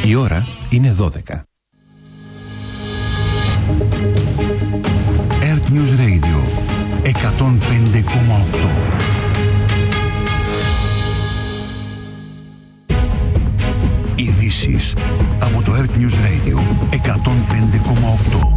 Η ώρα είναι 12. Earth News Radio 105,8. Ειδήσεις από το Earth News Radio 105,8.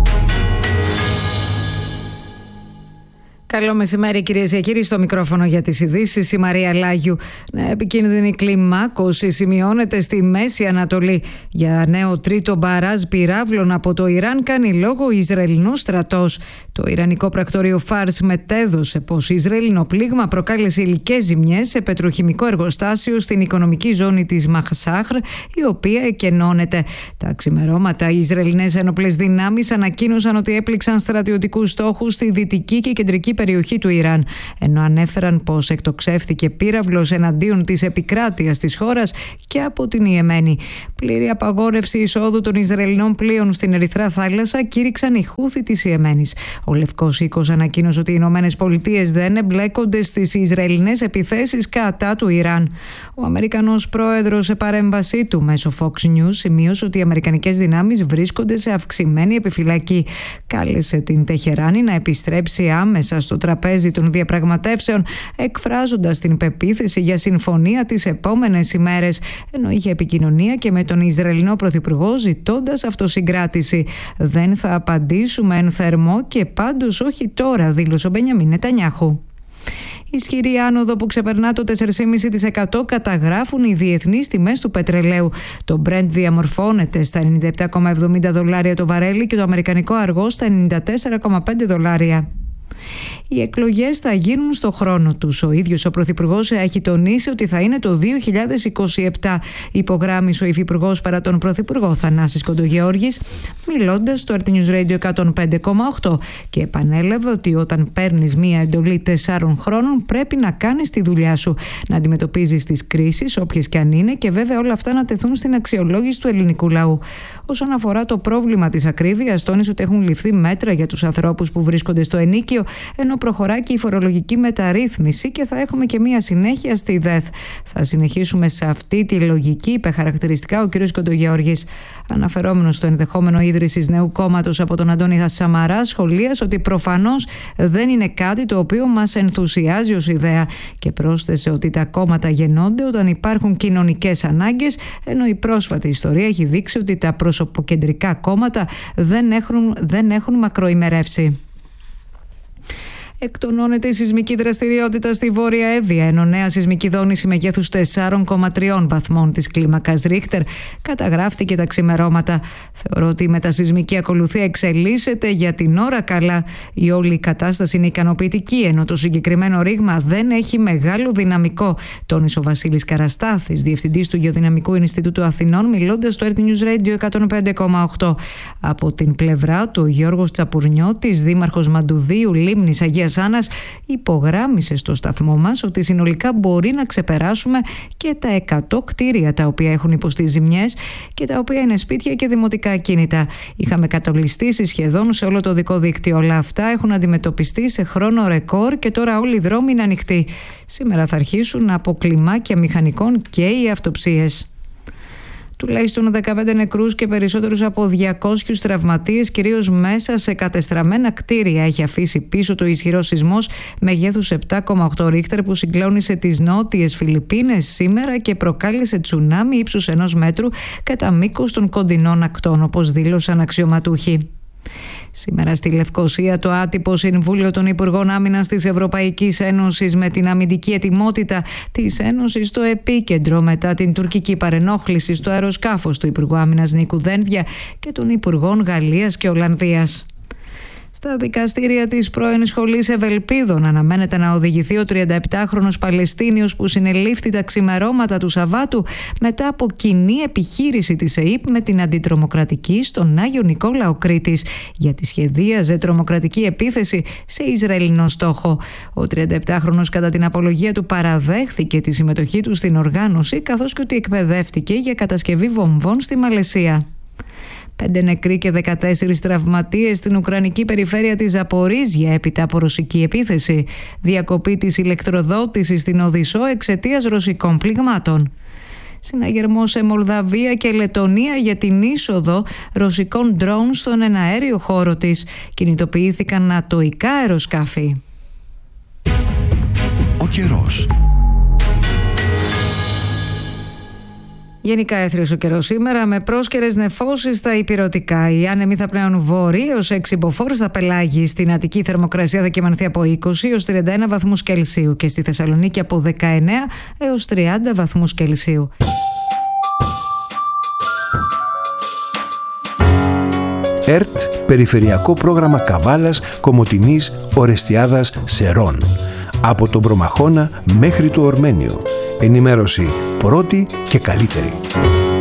Καλό μεσημέρι, κυρίες και κύριοι. Στο μικρόφωνο για τις ειδήσεις η Μαρία Λάγιου. Επικίνδυνη κλιμάκωση σημειώνεται στη Μέση Ανατολή. Για νέο τρίτο μπαράζ πυράβλων από το Ιράν κάνει λόγο ο Ισραηλινός στρατός. Το Ιρανικό πρακτορείο Φάρς μετέδωσε πως Ισραηλινό πλήγμα προκάλεσε υλικές ζημιές σε πετροχημικό εργοστάσιο στην οικονομική ζώνη της Μαχσάχρ, η οποία εκενώνεται. Τα ξημερώματα, οι Ισραηλινές ένοπλες δυνάμεις ανακοίνωσαν ότι έπληξαν στρατιωτικούς στόχους στη δυτική και κεντρική περιοχή του Ιράν, ενώ ανέφεραν πως εκτοξεύθηκε πύραυλος εναντίον της επικράτειας της χώρας και από την Ιεμένη. Πλήρη απαγόρευση εισόδου των Ισραηλινών πλοίων στην Ερυθρά Θάλασσα κήρυξαν οι Χούθι της Ιεμένης. Ο Λευκός Οίκος ανακοίνωσε ότι οι Ηνωμένες Πολιτείες δεν εμπλέκονται στις Ισραηλινές επιθέσεις κατά του Ιράν. Ο Αμερικανός πρόεδρος σε παρέμβασή του μέσω Fox News σημείωσε ότι οι αμερικανικές δυνάμεις βρίσκονται σε αυξημένη επιφυλακή. Κάλεσε την Τεχεράνη να επιστρέψει άμεσα στο τραπέζι των διαπραγματεύσεων, εκφράζοντας την πεποίθηση για συμφωνία τις επόμενες ημέρες, ενώ είχε επικοινωνία και με τον Ισραηλινό Πρωθυπουργό ζητώντας αυτοσυγκράτηση. «Δεν θα απαντήσουμε εν θερμό και πάντως όχι τώρα», δήλωσε ο Μπενιαμίν Νετανιάχου. Ισχυρή άνοδο που ξεπερνά το 4,5% καταγράφουν οι διεθνείς τιμές του πετρελαίου. Το Brent διαμορφώνεται στα $97,70 το βαρέλι και το αμερικανικό αργό στα $94,5. Οι εκλογές θα γίνουν στο χρόνο τους. Ο ίδιος ο Πρωθυπουργός έχει τονίσει ότι θα είναι το 2027, υπογράμμισε ο Υφυπουργός παρά τον Πρωθυπουργό Θανάσης Κοντογεώργης, μιλώντας στο Earth News Radio 105,8, και επανέλαβε ότι όταν παίρνεις μία εντολή 4 χρόνων πρέπει να κάνεις τη δουλειά σου, να αντιμετωπίζεις τις κρίσεις όποιες και αν είναι, και βέβαια όλα αυτά να τεθούν στην αξιολόγηση του ελληνικού λαού. Όσον αφορά το πρόβλημα της ακρίβειας, τόνισε ότι έχουν ληφθεί μέτρα για τους ανθρώπους που βρίσκονται στο ενίκιο, ενώ προχωρά και η φορολογική μεταρρύθμιση και θα έχουμε και μία συνέχεια στη ΔΕΘ. Θα συνεχίσουμε σε αυτή τη λογική, είπε χαρακτηριστικά ο κ. Κοντογεώργης. Αναφερόμενος στο ενδεχόμενο ίδρυσης νέου κόμματος από τον Αντώνη Σαμαρά, σχολίασε ότι προφανώς δεν είναι κάτι το οποίο μας ενθουσιάζει ως ιδέα, και πρόσθεσε ότι τα κόμματα γεννώνται όταν υπάρχουν κοινωνικές ανάγκες, ενώ η πρόσφατη ιστορία έχει δείξει ότι τα προσωποκεντρικά κόμματα δεν έχουν μακροημερεύσει. Εκτονώνεται η σεισμική δραστηριότητα στη Βόρεια Εύβοια, ενώ νέα σεισμική δόνηση μεγέθους 4,3 βαθμών της κλίμακας Ρίχτερ καταγράφτηκε τα ξημερώματα. Θεωρώ ότι η μετασεισμική ακολουθία εξελίσσεται για την ώρα καλά. Η όλη κατάσταση είναι ικανοποιητική, ενώ το συγκεκριμένο ρήγμα δεν έχει μεγάλο δυναμικό, τόνισε ο Βασίλης Καραστάθης, διευθυντής του Γεωδυναμικού Ινστιτούτου Αθηνών, μιλώντας στο Earth News Radio 105,8. Από την πλευρά του, ο Γιώργος Τσαπουρνιώτης, δήμαρχος Μαντουδίου Λίμνης Αγίας Άννας, υπογράμμισε στο σταθμό μας ότι συνολικά μπορεί να ξεπεράσουμε και τα 100 κτίρια τα οποία έχουν υποστεί ζημιές και τα οποία είναι σπίτια και δημοτικά ακίνητα. Είχαμε κατολιστήσεις σχεδόν σε όλο το οδικό δίκτυο. Όλα αυτά έχουν αντιμετωπιστεί σε χρόνο ρεκόρ και τώρα όλοι οι δρόμοι είναι ανοιχτοί. Σήμερα θα αρχίσουν από κλιμάκια μηχανικών και οι αυτοψίες. Τουλάχιστον 15 νεκρούς και περισσότερους από 200 τραυματίες, κυρίως μέσα σε κατεστραμμένα κτίρια, έχει αφήσει πίσω το ισχυρό σεισμός μεγέθους 7,8 ρίχτερ που συγκλώνησε τις νότιες Φιλιππίνες σήμερα και προκάλεσε τσουνάμι ύψους 1 μέτρου κατά μήκος των κοντινών ακτών, όπως δήλωσαν αξιωματούχοι. Σήμερα στη Λευκοσία το άτυπο Συμβούλιο των Υπουργών Άμυνας της Ευρωπαϊκής Ένωσης, με την αμυντική ετοιμότητα της Ένωσης στο επίκεντρο μετά την τουρκική παρενόχληση στο αεροσκάφος του Υπουργού Άμυνας Νίκου Δένδια και των Υπουργών Γαλλίας και Ολλανδίας. Στα δικαστήρια της πρώην σχολής Ευελπίδων αναμένεται να οδηγηθεί ο 37χρονος Παλαιστίνιος που συνελήφθη τα ξημερώματα του Σαββάτου μετά από κοινή επιχείρηση της ΕΥΠ με την αντιτρομοκρατική στον Άγιο Νικόλαο Κρήτης, γιατί σχεδίαζε τρομοκρατική επίθεση σε Ισραηλινό στόχο. Ο 37χρονος κατά την απολογία του παραδέχθηκε τη συμμετοχή του στην οργάνωση, καθώς και ότι εκπαιδεύτηκε για κατασκευή βομβών στη Μαλαισία. 5 νεκροί και 14 τραυματίες στην ουκρανική περιφέρεια της Ζαπορίζια έπειτα από ρωσική επίθεση. Διακοπή της ηλεκτροδότησης στην Οδυσσό εξαιτίας ρωσικών πληγμάτων. συναγερμό σε Μολδαβία και Λετονία για την είσοδο ρωσικών ντρόουν στον εναέριο χώρο της. Κινητοποιήθηκαν νατοϊκά αεροσκάφη. Ο καιρός. Γενικά έθριος ο καιρός σήμερα με πρόσκαιρες νεφώσεις στα ηπειρωτικά. Οι άνεμοι θα πνέουν βόρειοι έως 6 μποφόρ στα πελάγη. Στην Αττική θερμοκρασία θα κυμανθεί από 20 έως 31 βαθμούς Κελσίου και στη Θεσσαλονίκη από 19 έως 30 βαθμούς Κελσίου. ΕΡΤ, Περιφερειακό Πρόγραμμα Καβάλας, Κομοτηνής, Ορεστιάδας, Σερών. Από τον Προμαχώνα μέχρι το Ορμένιο. Ενημέρωση πρώτη και καλύτερη.